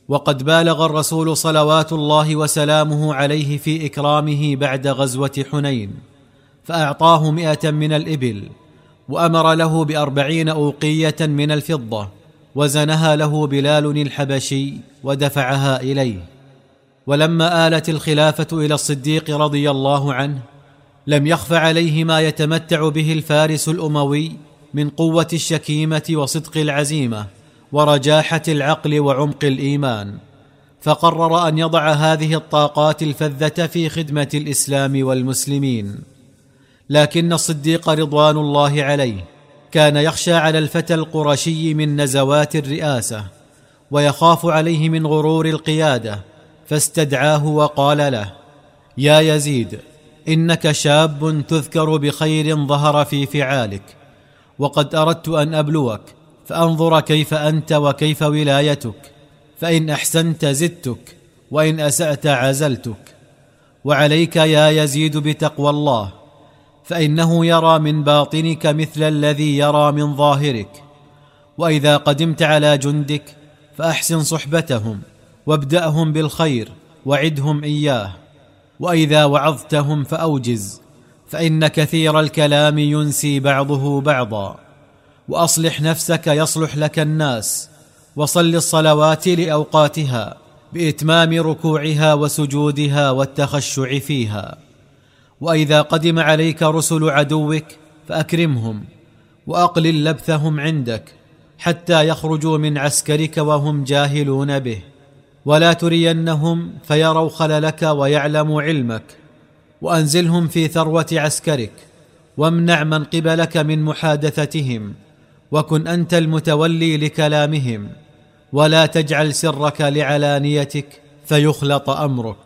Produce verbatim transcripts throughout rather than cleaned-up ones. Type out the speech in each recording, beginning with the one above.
وقد بالغ الرسول صلوات الله وسلامه عليه في إكرامه بعد غزوة حنين، فأعطاه مئة من الإبل، وأمر له بأربعين أوقية من الفضة، وزنها له بلال الحبشي ودفعها إليه. ولما آلت الخلافة إلى الصديق رضي الله عنه لم يخف عليه ما يتمتع به الفارس الأموي من قوة الشكيمة وصدق العزيمة ورجاحة العقل وعمق الإيمان، فقرر أن يضع هذه الطاقات الفذة في خدمة الإسلام والمسلمين. لكن الصديق رضوان الله عليه كان يخشى على الفتى القرشي من نزوات الرئاسة، ويخاف عليه من غرور القيادة، فاستدعاه وقال له: يا يزيد، إنك شاب تذكر بخير ظهر في فعالك، وقد أردت أن أبلوك فأنظر كيف أنت وكيف ولايتك، فإن أحسنت زدتك، وإن أسأت عزلتك. وعليك يا يزيد بتقوى الله، فإنه يرى من باطنك مثل الذي يرى من ظاهرك. وإذا قدمت على جندك فأحسن صحبتهم، وابدأهم بالخير وعدهم إياه، وإذا وعظتهم فأوجز، فإن كثير الكلام ينسي بعضه بعضا. وأصلح نفسك يصلح لك الناس، وصل الصلوات لأوقاتها بإتمام ركوعها وسجودها والتخشع فيها. وإذا قدم عليك رسل عدوك فأكرمهم، وأقلل لبثهم عندك حتى يخرجوا من عسكرك وهم جاهلون به، ولا ترينهم فيروا خللك ويعلموا علمك. وأنزلهم في ثروة عسكرك، وامنع من قبلك من محادثتهم، وكن أنت المتولي لكلامهم، ولا تجعل سرك لعلانيتك فيخلط أمرك.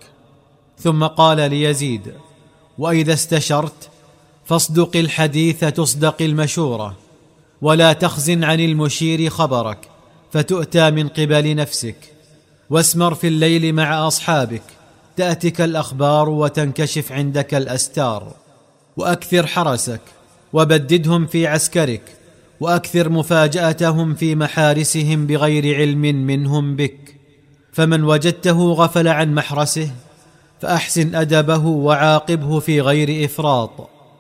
ثم قال ليزيد: وإذا استشرت فاصدق الحديث تصدق المشورة، ولا تخزن عن المشير خبرك فتؤتى من قبل نفسك، واسمر في الليل مع أصحابك تأتك الأخبار وتنكشف عندك الأستار. وأكثر حرسك، وبددهم في عسكرك، وأكثر مفاجأتهم في محارسهم بغير علم منهم بك. فمن وجدته غفل عن محرسه فأحسن أدبه وعاقبه في غير إفراط،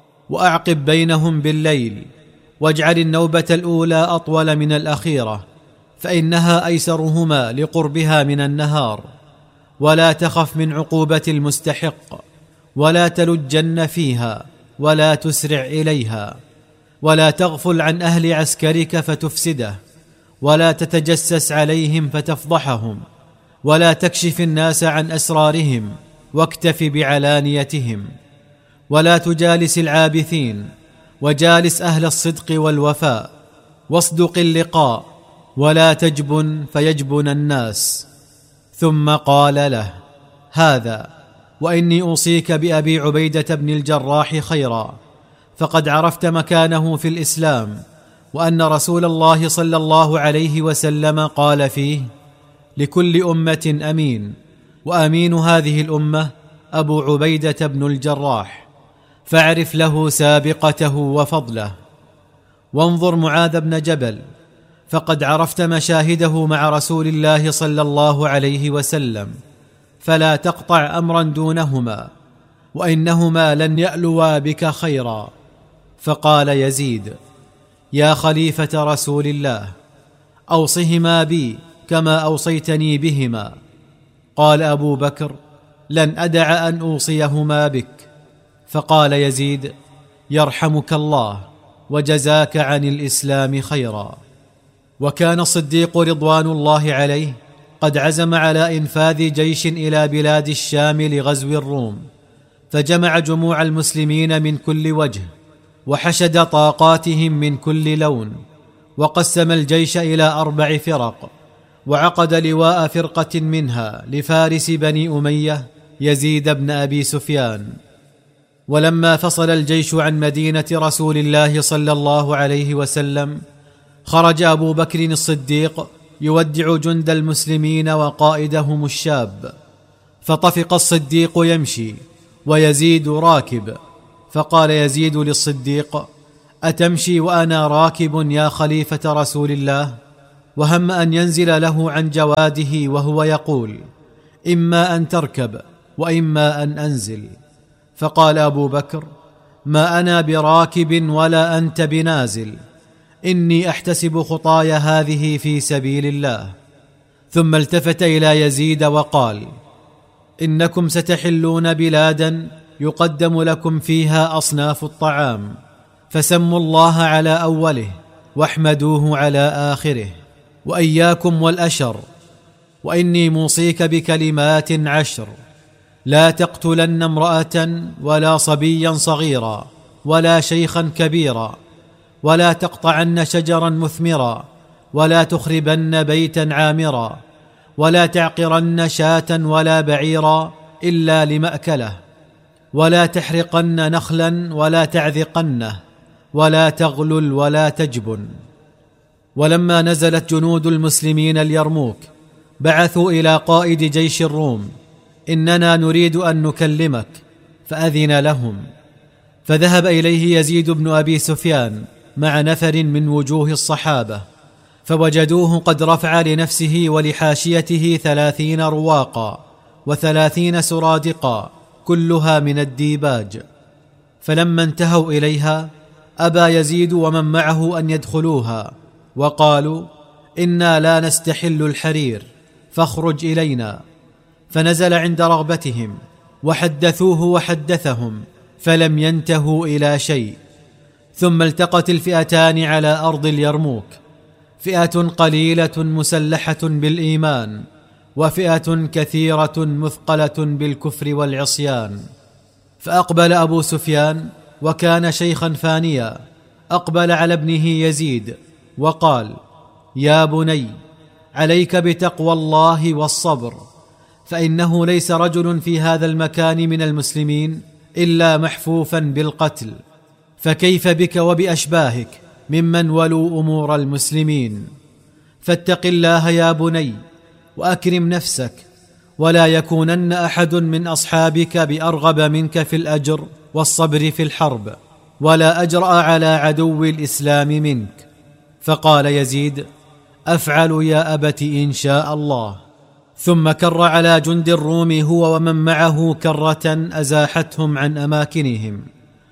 وأعقب بينهم بالليل، واجعل النوبة الأولى أطول من الأخيرة، فإنها أيسرهما لقربها من النهار. ولا تخف من عقوبة المستحق، ولا تلجن فيها، ولا تسرع إليها. ولا تغفل عن أهل عسكرك فتفسده، ولا تتجسس عليهم فتفضحهم، ولا تكشف الناس عن أسرارهم، واكتف بعلانيتهم. ولا تجالس العابثين، وجالس أهل الصدق والوفاء، واصدق اللقاء، ولا تجبن فيجبن الناس. ثم قال له: هذا، وإني أوصيك بأبي عبيدة بن الجراح خيرا، فقد عرفت مكانه في الإسلام، وأن رسول الله صلى الله عليه وسلم قال فيه: لكل أمة أمين، وأمين هذه الأمة أبو عبيدة بن الجراح، فاعرف له سابقته وفضله. وانظر معاذ بن جبل، فقد عرفت مشاهده مع رسول الله صلى الله عليه وسلم، فلا تقطع أمرا دونهما، وإنهما لن يألوا بك خيرا. فقال يزيد: يا خليفة رسول الله، أوصهما بي كما أوصيتني بهما. قال أبو بكر: لن أدع أن أوصيهما بك. فقال يزيد: يرحمك الله، وجزاك عن الإسلام خيرا. وكان الصديق رضوان الله عليه قد عزم على إنفاذ جيش إلى بلاد الشام لغزو الروم، فجمع جموع المسلمين من كل وجه، وحشد طاقاتهم من كل لون، وقسم الجيش إلى أربع فرق، وعقد لواء فرقة منها لفارس بني أمية يزيد بن أبي سفيان. ولما فصل الجيش عن مدينة رسول الله صلى الله عليه وسلم، خرج أبو بكر الصديق يودع جند المسلمين وقائدهم الشاب، فطفق الصديق يمشي ويزيد راكب، فقال يزيد للصديق: أتمشي وأنا راكب يا خليفة رسول الله؟ وهم أن ينزل له عن جواده وهو يقول: إما أن تركب وإما أن أنزل. فقال أبو بكر: ما أنا براكب ولا أنت بنازل، إني أحتسب خطاي هذه في سبيل الله. ثم التفت إلى يزيد وقال: إنكم ستحلون بلادا يقدم لكم فيها أصناف الطعام، فسموا الله على أوله واحمدوه على آخره، وإياكم والأشر، وإني موصيك بكلمات عشر: لا تقتلن امرأة ولا صبيا صغيرا ولا شيخا كبيرا، ولا تقطعن شجرا مثمرا، ولا تخربن بيتا عامرا، ولا تعقرن شاة ولا بعيرا إلا لمأكله، ولا تحرقن نخلا ولا تعذقنه، ولا تغلل ولا تجبن. ولما نزلت جنود المسلمين اليرموك بعثوا إلى قائد جيش الروم: إننا نريد أن نكلمك، فأذن لهم. فذهب إليه يزيد بن أبي سفيان مع نفر من وجوه الصحابة، فوجدوه قد رفع لنفسه ولحاشيته ثلاثين رواقا وثلاثين سرادقا كلها من الديباج. فلما انتهوا إليها أبى يزيد ومن معه أن يدخلوها، وقالوا: إنا لا نستحل الحرير، فاخرج إلينا. فنزل عند رغبتهم وحدثوه وحدثهم، فلم ينتهوا إلى شيء. ثم التقت الفئتان على أرض اليرموك، فئة قليلة مسلحة بالإيمان، وفئة كثيرة مثقلة بالكفر والعصيان. فأقبل أبو سفيان وكان شيخا فانيا، أقبل على ابنه يزيد وقال: يا بني، عليك بتقوى الله والصبر، فإنه ليس رجل في هذا المكان من المسلمين إلا محفوفا بالقتل، فكيف بك وبأشباهك ممن ولوا أمور المسلمين؟ فاتق الله يا بني وأكرم نفسك، ولا يكونن أحد من أصحابك بأرغب منك في الأجر والصبر في الحرب، ولا أجرأ على عدو الإسلام منك. فقال يزيد: أفعل يا أبت إن شاء الله. ثم كر على جند الروم هو ومن معه كرة أزاحتهم عن أماكنهم.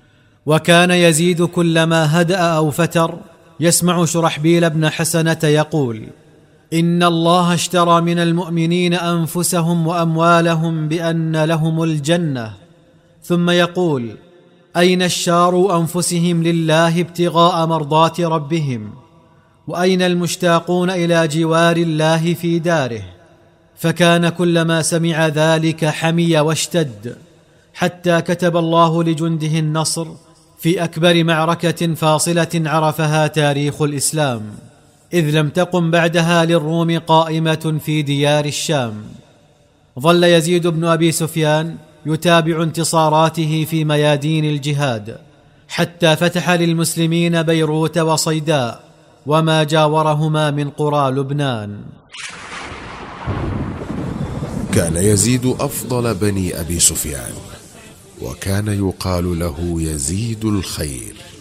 وكان يزيد كلما هدأ أو فتر يسمع شرحبيل بن حسنة يقول: إن الله اشترى من المؤمنين أنفسهم وأموالهم بأن لهم الجنة. ثم يقول: أين اشتروا أنفسهم لله ابتغاء مرضات ربهم؟ وأين المشتاقون إلى جوار الله في داره؟ فكان كلما سمع ذلك حمي واشتد، حتى كتب الله لجنده النصر في أكبر معركة فاصلة عرفها تاريخ الإسلام، إذ لم تقم بعدها للروم قائمة في ديار الشام. ظل يزيد بن أبي سفيان يتابع انتصاراته في ميادين الجهاد، حتى فتح للمسلمين بيروت وصيداء وما جاورهما من قرى لبنان. كان يزيد أفضل بني أبي سفيان، وكان يقال له يزيد الخير.